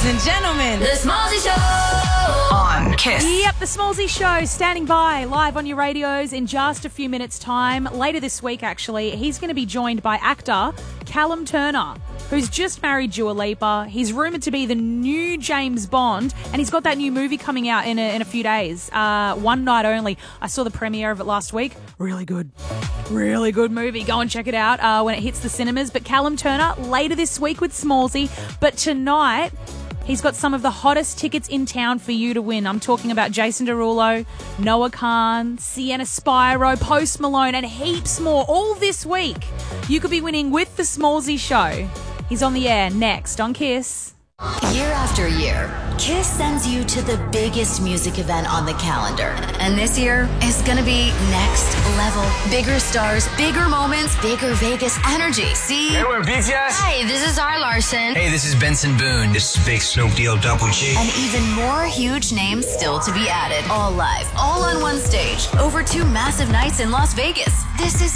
Ladies and gentlemen, The Smallzy Show on Kiss. Yep, The Smallzy Show, standing by, live on your radios in just a few minutes' time. Later this week, actually, he's going to be joined by actor Callum Turner, who's just married Dua Lipa. He's rumoured to be the new James Bond, and he's got that new movie coming out in a few days. One night only. I saw the premiere of it last week. Really good. Really good movie. Go and check it out when it hits the cinemas. But Callum Turner, later this week with Smallzy. But tonight, he's got some of the hottest tickets in town for you to win. I'm talking about Jason Derulo, Noah Khan, Sienna Spiro, Post Malone, and heaps more all this week. You could be winning with The Smallzy Show. He's on the air next on Kiss. Year after year, Kiss sends you to the biggest music event on the calendar. And this year is gonna be next level. Bigger stars, bigger moments, bigger Vegas energy. See? Hey, we're BTS. Hey, this is Zara Larson. Hey, this is Benson Boone. This is Big Snoop Deal Double G. And even more huge names still to be added. All live, all on one stage. Over 2 massive nights in Las Vegas. This is